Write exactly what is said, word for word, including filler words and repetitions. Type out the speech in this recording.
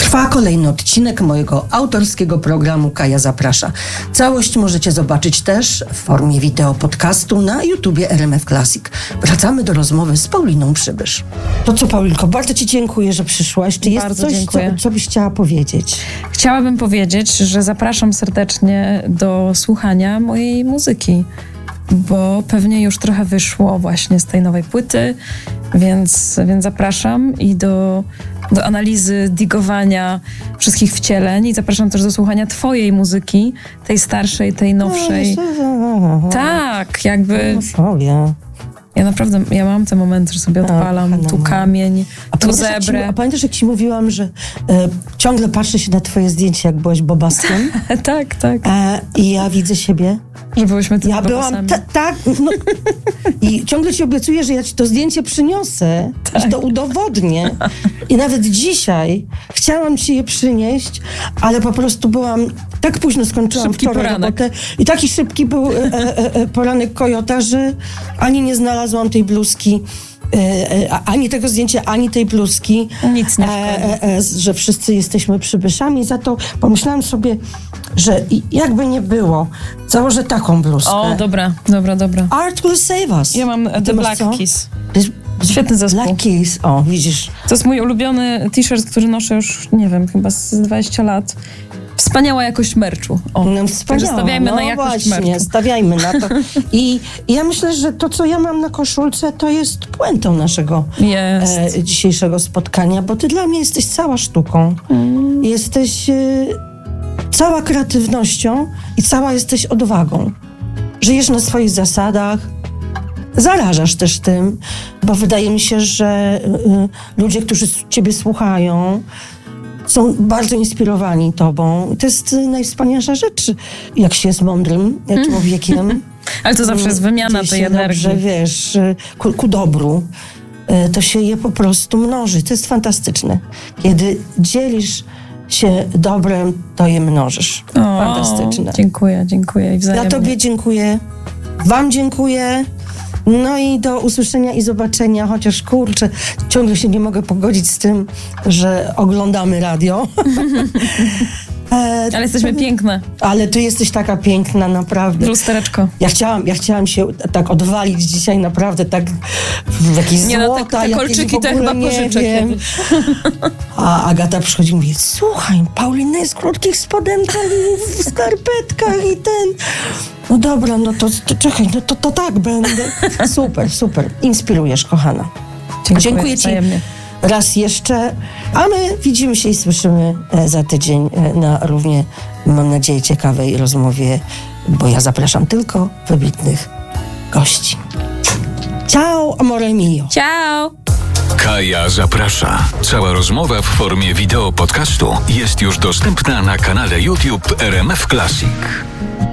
Trwa kolejny odcinek mojego autorskiego programu Kaja Zaprasza. Całość możecie zobaczyć też w formie wideo podcastu na YouTubie R M F Classic. Wracamy do rozmowy z Pauliną Przybysz. To co, Paulinko, bardzo Ci dziękuję, że przyszłaś. Czy jest Bardzo coś, dziękuję. co, co byś chciała powiedzieć? Chciałabym powiedzieć, że zapraszam serdecznie do słuchania mojej muzyki, bo pewnie już trochę wyszło właśnie z tej nowej płyty, więc, więc zapraszam i do, do analizy, digowania wszystkich wcieleń i zapraszam też do słuchania twojej muzyki, tej starszej, tej nowszej. Tak, jakby... Ja naprawdę, ja mam te momenty, że sobie odpalam, no, tu no. kamień, A tu pamiętasz, jak zebrę. ci, a pamiętasz, jak ci mówiłam, że e, ciągle patrzę się na twoje zdjęcie, jak byłaś bobaskiem? tak, tak. E, I ja widzę siebie. Że byłyśmy tymi Ja byłam, ta, tak, no. I ciągle ci obiecuję, że ja ci to zdjęcie przyniosę, tak. I to udowodnię. I nawet dzisiaj chciałam ci je przynieść, ale po prostu byłam, tak późno skończyłam Szybki wczoraj poranek. robotę i taki szybki był e, e, e, poranek Kojota, że ani nie znalazłam tej bluzki, E, e, ani tego zdjęcia, ani tej bluzki. Nic nie szkodzi. E, e, że wszyscy jesteśmy przybyszami. Za to pomyślałam sobie, że jakby nie było, założę taką bluzkę. O, dobra, dobra, dobra. Art will save us. Ja mam Ty The masz Black co? Keys. To jest Świetny zespół. Black Keys, o, widzisz. To jest mój ulubiony t-shirt, który noszę już, nie wiem, chyba z dwadzieścia lat. Wspaniała jakość merczu. O, No, także wspaniała. stawiajmy no na jakość właśnie, merczu. stawiajmy na to. I, I ja myślę, że to, co ja mam na koszulce, to jest puentą naszego Jest. e, dzisiejszego spotkania, bo ty dla mnie jesteś cała sztuką. Mm. Jesteś e, cała kreatywnością i cała jesteś odwagą. Żyjesz na swoich zasadach, zarażasz też tym, bo wydaje mi się, że y, ludzie, którzy ciebie słuchają, są bardzo inspirowani tobą. To jest najwspanialsza rzecz, jak się jest mądrym człowiekiem. Ale to zawsze jest wymiana Gdzie tej się energii. Dobrze, wiesz, ku, ku dobru. To się je po prostu mnoży. To jest fantastyczne. Kiedy dzielisz się dobrem, to je mnożysz. O, Fantastyczne. Dziękuję, dziękuję i wzajemnie. Ja tobie dziękuję. Wam dziękuję. No i do usłyszenia i zobaczenia, chociaż kurczę, ciągle się nie mogę pogodzić z tym, że oglądamy radio. e, Ale jesteśmy to, piękne. Ale ty jesteś taka piękna, naprawdę. Lustereczko. Ja chciałam, ja chciałam się tak odwalić dzisiaj, naprawdę tak w jakieś Nie, no, złota, te, te jakieś kolczyki w to ogóle chyba nie pożyczę wiem. kiedyś. A Agata przychodzi i mówi, słuchaj, Paulina jest w krótkich spodenkach, w skarpetkach i ten... No dobra, no to, to czekaj, no to, to tak będę. Super, super. Inspirujesz, kochana. Dziękuję, Dziękuję ci wzajemnie. raz jeszcze, a my widzimy się i słyszymy za tydzień na równie, mam nadzieję, ciekawej rozmowie, bo ja zapraszam tylko wybitnych gości. Ciao, amore mio. Ciao! Kaja Zaprasza. Cała rozmowa w formie wideo podcastu jest już dostępna na kanale YouTube R M F Classic.